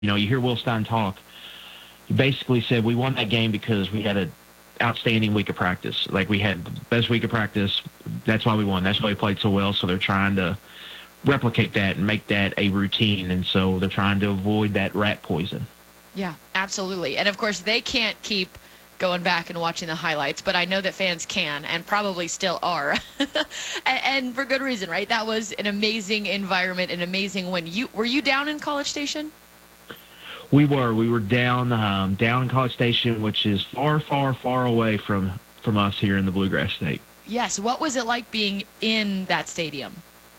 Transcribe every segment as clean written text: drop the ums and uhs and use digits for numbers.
You hear Will Stein talk. He basically said we won that game because we had an outstanding week of practice. Like, we had the best week of practice. That's why we won. That's why we played so well. So they're trying to replicate that and make that a routine. And so they're trying to avoid that rat poison. Yeah, absolutely. And, of course, they can't keep going back and watching the highlights, but I know that fans can and probably still are. and for good reason, right? That was an amazing environment, an amazing win. Were you down in College Station? We were down in College Station, which is far, far, far away from us here in the Bluegrass State. Yes. What was it like being in that stadium?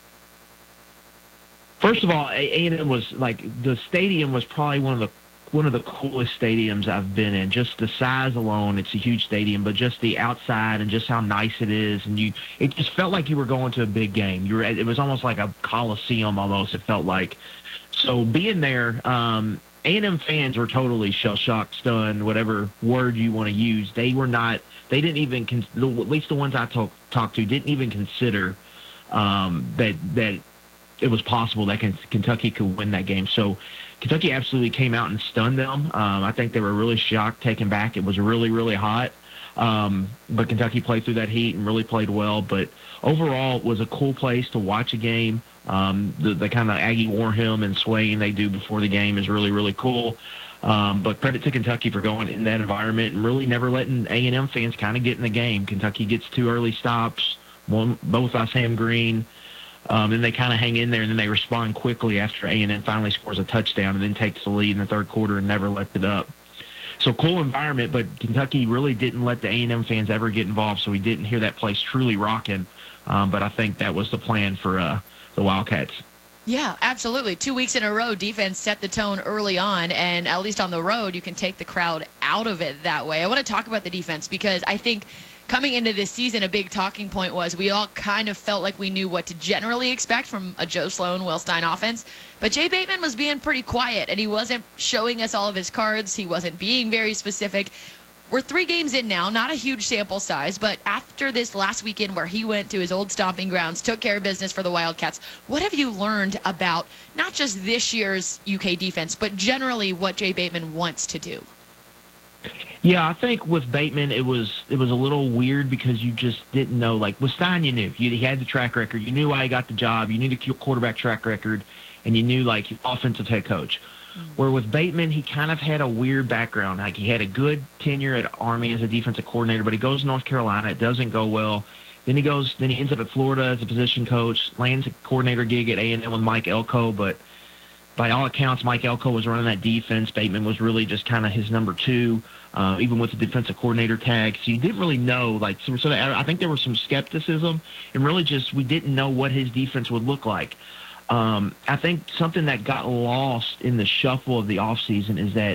First of all, A&M was the stadium was probably one of the coolest stadiums I've been in. Just the size alone, it's a huge stadium, but just the outside and just how nice it is, and it just felt like you were going to a big game. It was almost like a coliseum almost. It felt like. So being there, A&M fans were totally shell-shocked, stunned, whatever word you want to use. They were not. They didn't even. At least the ones I talked to didn't even consider that it was possible that Kentucky could win that game. So Kentucky absolutely came out and stunned them. I think they were really shocked, taken back. It was really, really hot. But Kentucky played through that heat and really played well. But overall, it was a cool place to watch a game. The kind of Aggie war hymn and swaying they do before the game is really, really cool. But credit to Kentucky for going in that environment and really never letting A&M fans kind of get in the game. Kentucky gets 2 early stops, both by Sam Green. Then they kind of hang in there, and then they respond quickly after A&M finally scores a touchdown and then takes the lead in the third quarter and never left it up. So cool environment, but Kentucky really didn't let the A&M fans ever get involved, so we didn't hear that place truly rocking. But I think that was the plan for the Wildcats. Yeah, absolutely. 2 weeks in a row, defense set the tone early on, and at least on the road, you can take the crowd out of it that way. I want to talk about the defense because I think coming into this season, a big talking point was we all kind of felt like we knew what to generally expect from a Joe Sloan, Will Stein offense. But Jay Bateman was being pretty quiet, and he wasn't showing us all of his cards. He wasn't being very specific. We're 3 games in now, not a huge sample size, but after this last weekend where he went to his old stomping grounds, took care of business for the Wildcats, what have you learned about not just this year's UK defense, but generally what Jay Bateman wants to do? Yeah, I think with Bateman, it was a little weird because you just didn't know. Like with Stein, you knew. He had the track record. You knew why he got the job. You knew the quarterback track record, and you knew, offensive head coach. Where with Bateman, he kind of had a weird background. Like, he had a good tenure at Army as a defensive coordinator, but he goes to North Carolina. It doesn't go well. Then he ends up at Florida as a position coach, lands a coordinator gig at A&M with Mike Elko, but by all accounts, Mike Elko was running that defense. Bateman was really just kind of his number 2, even with the defensive coordinator tag. So you didn't really know. So I think there was some skepticism, and really just we didn't know what his defense would look like. I think something that got lost in the shuffle of the offseason is that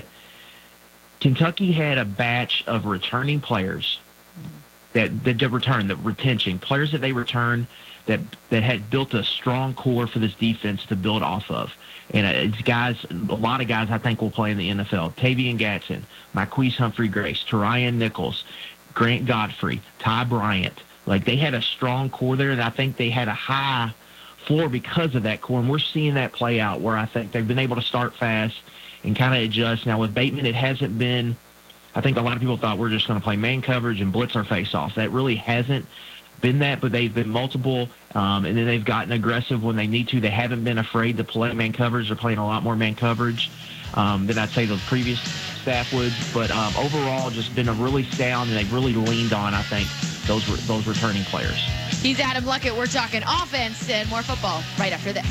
Kentucky had a batch of returning players that returned, the retention, players that they returned that had built a strong core for this defense to build off of. And it's a lot of guys I think will play in the NFL. Tavian Gatson, Marquise Humphrey-Grace, Terion Nichols, Grant Godfrey, Ty Bryant. They had a strong core there, and I think they had a high floor because of that core, and we're seeing that play out where I think they've been able to start fast and kind of adjust. Now with Bateman, it hasn't been, I think a lot of people thought we're just going to play man coverage and blitz our face off. That really hasn't been that, but they've been multiple, and then they've gotten aggressive when they need to. They haven't been afraid to play man coverage. They're playing a lot more man coverage than I'd say the previous staff would, but overall just been a really sound, and they've really leaned on, I think, those returning players. He's Adam Luckett. We're talking offense and more football right after this.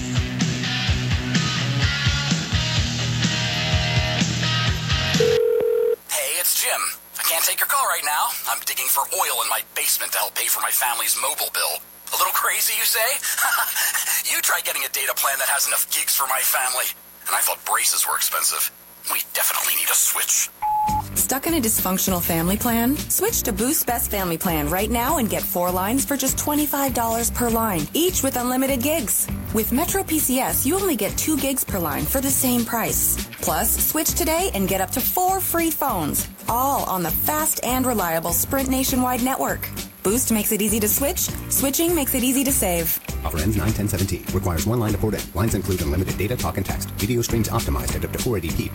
Hey, it's Jim. I can't take your call right now. I'm digging for oil in my basement to help pay for my family's mobile bill. A little crazy, you say? You try getting a data plan that has enough gigs for my family. And I thought braces were expensive. We definitely need a switch. Stuck in a dysfunctional family plan? Switch to Boost Best Family Plan right now and get 4 lines for just $25 per line, each with unlimited gigs. With Metro PCS, you only get 2 gigs per line for the same price. Plus, switch today and get up to 4 free phones, all on the fast and reliable Sprint nationwide network. Boost makes it easy to switch. Switching makes it easy to save. Offer ends 9/10/17. Requires one line to port in. Lines include unlimited data, talk, and text. Video streams optimized at up to 480p.